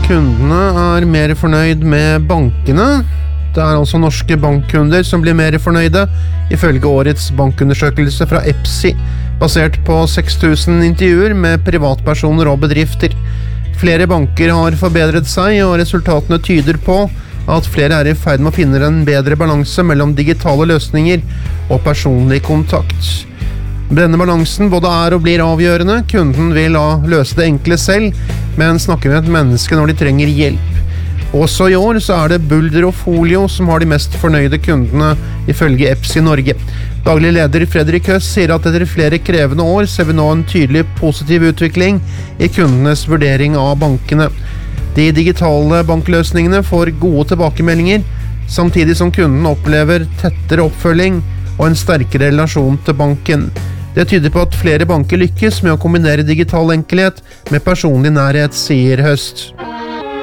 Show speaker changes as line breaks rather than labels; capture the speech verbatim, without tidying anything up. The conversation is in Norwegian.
kundene er mer fornøyd med bankene. Det er altså norske bankkunder som blir mer fornøyde, ifølge årets bankundersøkelse fra EPSI, basert på seks tusen intervjuer med privatpersoner og bedrifter. Flere banker har forbedret seg, og resultatene tyder på at flere er i ferd med å finne en bedre balanse mellom digitale løsninger og personlig kontakt. Denne balansen både er og blir avgjørende. Kunden vil da løse det enkle selv, men snakker med et menneske når de trenger hjelp. Også i år så er det Bulder og Folio som har de mest fornøyde kundene, ifølge EPSI Norge. Daglig leder Fredrik Høss sier at etter flere krevende år ser vi nå en tydelig positiv utvikling i kundenes vurdering av bankene. De digitale bankløsningene får gode tilbakemeldinger, samtidig som kunden opplever tettere oppfølging og en sterkere relasjon til banken. Det tyder på at flere banker lykkes med å kombinere digital enkelhet med personlig nærhet, sier Høst.